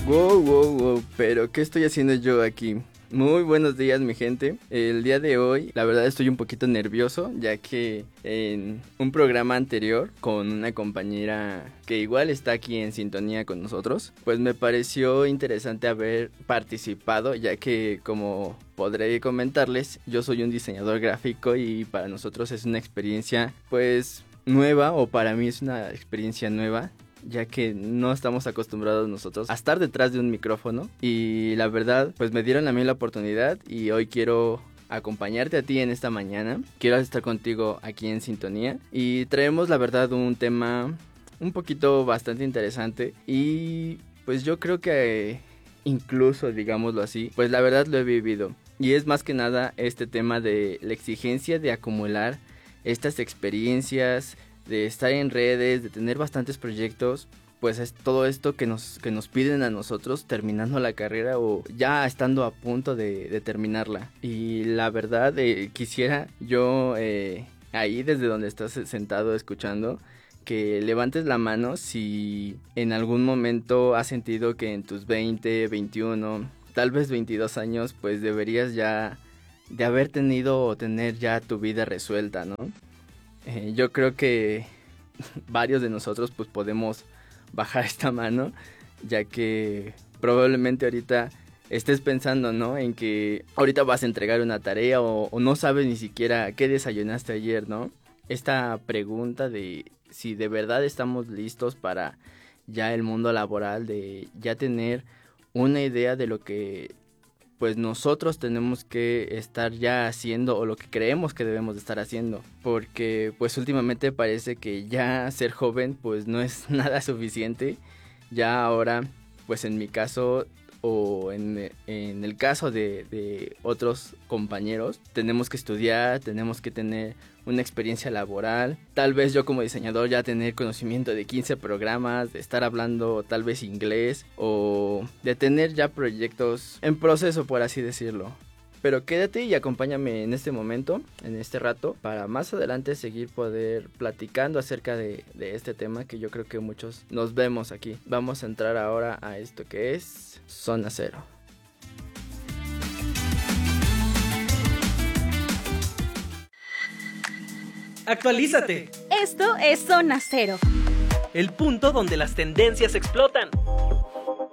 Wow, pero ¿qué estoy haciendo yo aquí? Muy buenos días, mi gente. El día de hoy, la verdad, estoy un poquito nervioso, ya que en un programa anterior con una compañera que igual está aquí en sintonía con nosotros, pues me pareció interesante haber participado, ya que, como podré comentarles, yo soy un diseñador gráfico y para nosotros es una experiencia pues nueva, o para mí es una experiencia nueva, ya que no estamos acostumbrados nosotros a estar detrás de un micrófono. Y la verdad, pues me dieron a mí la oportunidad y hoy quiero acompañarte a ti en esta mañana. Quiero estar contigo aquí en sintonía y traemos, la verdad, un tema un poquito bastante interesante y pues yo creo que incluso, digámoslo así, pues la verdad lo he vivido. Y es más que nada este tema de la exigencia de acumular estas experiencias, de estar en redes, de tener bastantes proyectos. Pues es todo esto que nos piden a nosotros terminando la carrera o ya estando a punto de terminarla. Y la verdad, quisiera yo ahí desde donde estás sentado escuchando, que levantes la mano si en algún momento has sentido que en tus 20, 21, tal vez 22 años, pues deberías ya de haber tenido o tener ya tu vida resuelta, ¿no? Yo creo que varios de nosotros pues podemos bajar esta mano, ya que probablemente ahorita estés pensando, ¿no?, en que ahorita vas a entregar una tarea o no sabes ni siquiera qué desayunaste ayer, ¿no? Esta pregunta de si de verdad estamos listos para ya el mundo laboral, de ya tener una idea de lo que pues nosotros tenemos que estar ya haciendo o lo que creemos que debemos de estar haciendo, porque pues últimamente parece que ya ser joven pues no es nada suficiente. Ya ahora, pues en mi caso o en el caso de otros compañeros, tenemos que estudiar, tenemos que tener una experiencia laboral, tal vez yo como diseñador ya tener conocimiento de 15 programas, de estar hablando tal vez inglés o de tener ya proyectos en proceso, por así decirlo. Pero quédate y acompáñame en este momento, en este rato, para más adelante seguir poder platicando acerca de este tema que yo creo que muchos nos vemos aquí. Vamos a entrar ahora a esto que es Zona Cero. ¡Actualízate! Esto es Zona Cero. El punto donde las tendencias explotan.